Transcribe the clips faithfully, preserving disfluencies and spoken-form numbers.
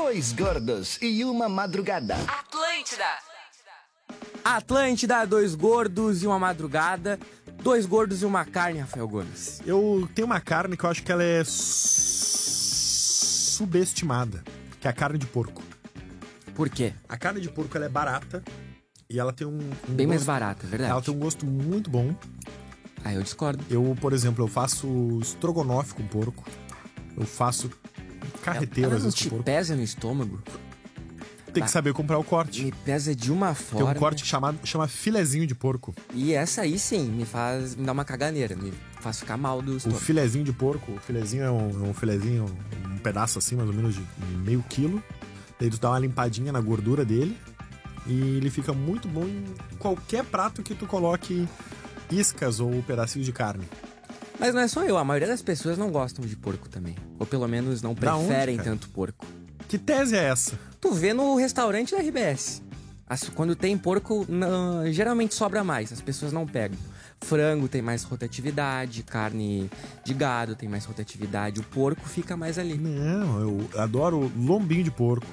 Dois gordos e uma madrugada. Atlântida. Atlântida, dois gordos e uma madrugada. Dois gordos e uma carne, Rafael Gomes. Eu tenho uma carne que eu acho que ela é subestimada, que é a carne de porco. Por quê? A carne de porco ela é barata e ela tem um, um Bem gosto, mais barata, é verdade. Ela tem um gosto muito bom. Ah, eu discordo. Eu, por exemplo, eu faço estrogonofe com porco. Eu faço carreteiro Ela às não vezes te com porco. pesa no estômago? Tem que saber comprar o corte. Me pesa de uma Tem forma... um corte chamado, chama filezinho de porco. E essa aí sim, me faz... Me dá uma caganeira, me faz ficar mal do O estômago. filezinho de porco, o filezinho é um, é um filezinho, um pedaço assim, mais ou menos de meio quilo. Daí tu dá uma limpadinha na gordura dele. E ele fica muito bom em qualquer prato que tu coloque iscas ou pedacinhos de carne. Mas não é só eu, a maioria das pessoas não gostam de porco também. Ou pelo menos não Da onde, preferem cara? tanto porco. Que tese é essa? Tu vê no restaurante da R B S. As- Quando tem porco, não- geralmente sobra mais, as pessoas não pegam. Frango tem mais rotatividade, carne de gado tem mais rotatividade, o porco fica mais ali. Não, eu adoro lombinho de porco.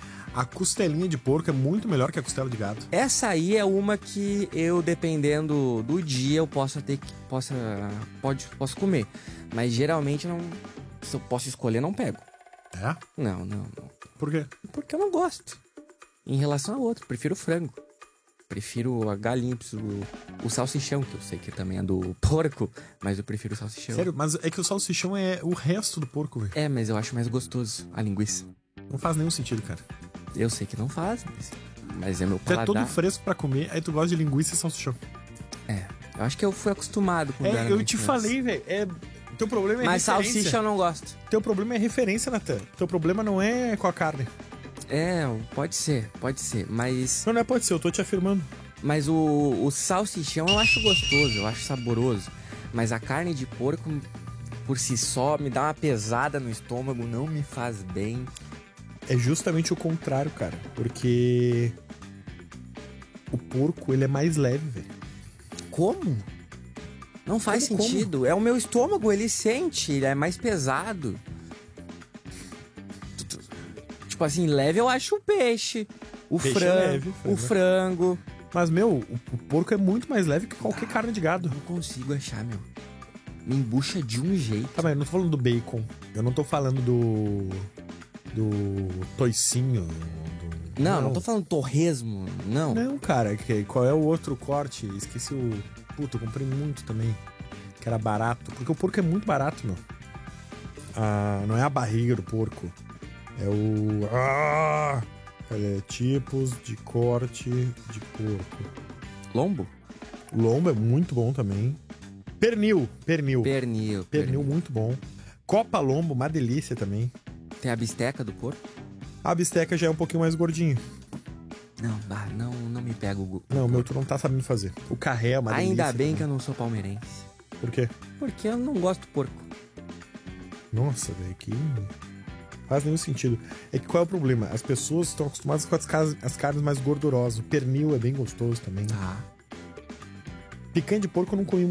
A costelinha de porco é muito melhor que a costela de gado. Essa aí é uma que eu, dependendo do dia, eu posso ter que. Possa, pode, posso comer. Mas geralmente não. Se eu posso escolher, não pego. É? Não, não, não. Por quê? Porque eu não gosto. Em relação ao outro, prefiro o frango. Prefiro a galinha, prefiro o, o salsichão, que eu sei que também é do porco, mas eu prefiro o salsichão. Sério, mas é que o salsichão é o resto do porco, velho. É, mas eu acho mais gostoso a linguiça. Não faz nenhum sentido, cara. Eu sei que não faz, mas, mas é meu Tu é paladar. todo fresco pra comer, aí tu gosta de linguiça e salsichão. É, eu acho que eu fui acostumado com É, era eu muito te antes. falei, velho, é... Teu problema é Mas referência. salsicha eu não gosto. Teu problema é referência, Natan. Teu problema não é com a carne. É, pode ser, pode ser, mas... Não, não é pode ser, eu tô te afirmando. Mas o, o salsichão eu acho gostoso, eu acho saboroso. Mas a carne de porco, por si só, me dá uma pesada no estômago, não me faz bem. É justamente o contrário, cara. Porque... o porco, ele é mais leve, velho. Como? Não faz Como, sentido. É o meu estômago, ele sente, ele é mais pesado. Tipo assim, leve eu acho o peixe, o Peixe é frango, leve, o frango. frango. Mas, meu, o, o porco é muito mais leve que qualquer carne de gado. Não consigo achar, meu. Me embucha de um jeito. Tá, mas eu não tô falando do bacon. Eu não tô falando do... do toicinho. Do... Não, não tô falando torresmo, não. Não, cara. Que, qual é o outro corte? Esqueci o... Puta, eu comprei muito também. Que era barato. Porque o porco é muito barato, meu. Ah, não é a barriga do porco. É o... Ah! É, tipos de corte de porco. Lombo? Lombo é muito bom também. Pernil. Pernil. Pernil. Pernil muito bom. Copa lombo, uma delícia também. Tem a bisteca do porco? A bisteca já é um pouquinho mais gordinho. Não, bah, não, não me pega o... o Não, o meu tu não tá sabendo fazer. O carré é uma delícia. Ainda bem também. que eu não sou palmeirense. Por quê? Porque eu não gosto do porco. Nossa, velho, que... faz nenhum sentido. É que qual é o problema? As pessoas estão acostumadas com as, cas- as carnes mais gordurosas. O pernil é bem gostoso também. Ah. Picanha de porco eu não comi